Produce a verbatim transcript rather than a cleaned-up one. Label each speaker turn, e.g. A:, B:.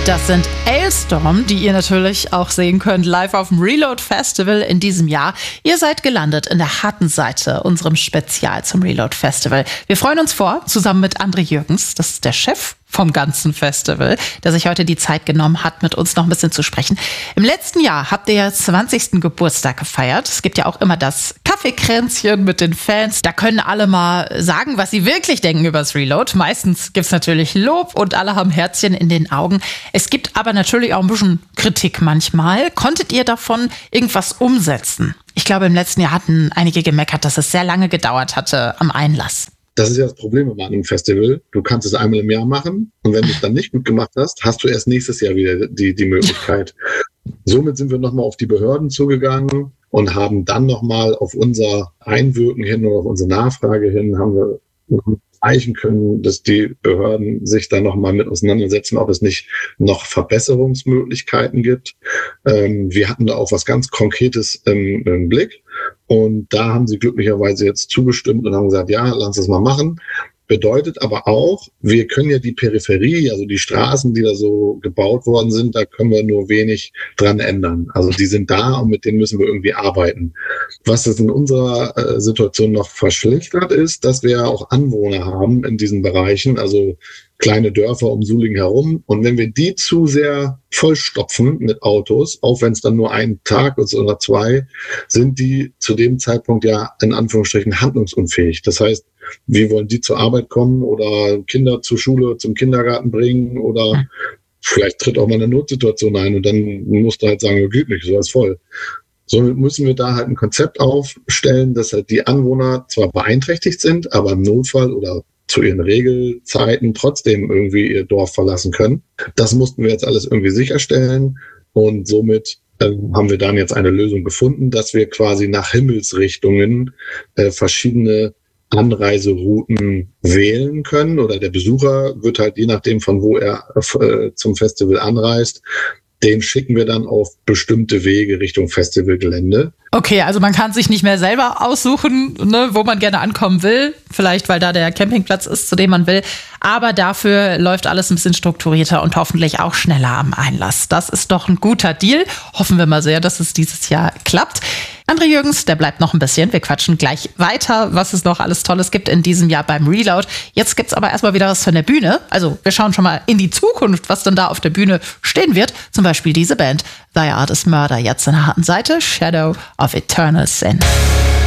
A: Das sind Alestorm, die ihr natürlich auch sehen könnt live auf dem Reload Festival in diesem Jahr. Ihr seid gelandet in der harten Seite, unserem Spezial zum Reload Festival. Wir freuen uns vor, zusammen mit André Jürgens, das ist der Chef vom ganzen Festival, der sich heute die Zeit genommen hat, mit uns noch ein bisschen zu sprechen. Im letzten Jahr habt ihr ja zwanzigsten Geburtstag gefeiert. Es gibt ja auch immer das Kaffeekränzchen mit den Fans. Da können alle mal sagen, was sie wirklich denken über das Reload. Meistens gibt's natürlich Lob und alle haben Herzchen in den Augen. Es gibt aber natürlich auch ein bisschen Kritik manchmal. Konntet ihr davon irgendwas umsetzen? Ich glaube, im letzten Jahr hatten einige gemeckert, dass es sehr lange gedauert hatte am Einlass.
B: Das ist ja das Problem bei einem Festival. Du kannst es einmal im Jahr machen und wenn du es dann nicht gut gemacht hast, hast du erst nächstes Jahr wieder die, die Möglichkeit. Somit sind wir nochmal auf die Behörden zugegangen und haben dann nochmal auf unser Einwirken hin oder auf unsere Nachfrage hin, haben wir erreichen können, dass die Behörden sich da nochmal mit auseinandersetzen, ob es nicht noch Verbesserungsmöglichkeiten gibt. Ähm, wir hatten da auch was ganz Konkretes im, im Blick. Und da haben sie glücklicherweise jetzt zugestimmt und haben gesagt, ja, lass es mal machen. Bedeutet aber auch, wir können ja die Peripherie, also die Straßen, die da so gebaut worden sind, da können wir nur wenig dran ändern. Also die sind da und mit denen müssen wir irgendwie arbeiten. Was es in unserer äh, Situation noch verschlechtert ist, dass wir auch Anwohner haben in diesen Bereichen, also kleine Dörfer um Sulingen herum. Und wenn wir die zu sehr vollstopfen mit Autos, auch wenn es dann nur ein Tag ist oder zwei, sind die zu dem Zeitpunkt ja in Anführungsstrichen handlungsunfähig. Das heißt, wie wollen die zur Arbeit kommen oder Kinder zur Schule, zum Kindergarten bringen oder hm. vielleicht tritt auch mal eine Notsituation ein und dann musst du halt sagen, geht nicht, so ist voll. Somit müssen wir da halt ein Konzept aufstellen, dass halt die Anwohner zwar beeinträchtigt sind, aber im Notfall oder zu ihren Regelzeiten trotzdem irgendwie ihr Dorf verlassen können. Das mussten wir jetzt alles irgendwie sicherstellen und somit äh, haben wir dann jetzt eine Lösung gefunden, dass wir quasi nach Himmelsrichtungen äh, verschiedene Anreiserouten wählen können oder der Besucher wird halt je nachdem, von wo er äh, zum Festival anreist, den schicken wir dann auf bestimmte Wege Richtung Festivalgelände.
A: Okay, also man kann sich nicht mehr selber aussuchen, ne, wo man gerne ankommen will. Vielleicht, weil da der Campingplatz ist, zu dem man will. Aber dafür läuft alles ein bisschen strukturierter und hoffentlich auch schneller am Einlass. Das ist doch ein guter Deal. Hoffen wir mal sehr, dass es dieses Jahr klappt. André Jürgens, der bleibt noch ein bisschen. Wir quatschen gleich weiter, was es noch alles Tolles gibt in diesem Jahr beim Reload. Jetzt gibt's aber erstmal wieder was von der Bühne. Also wir schauen schon mal in die Zukunft, was dann da auf der Bühne stehen wird. Zum Beispiel diese Band, Thy Art is Murder, jetzt in der harten Seite, Shadow of Eternal Sin.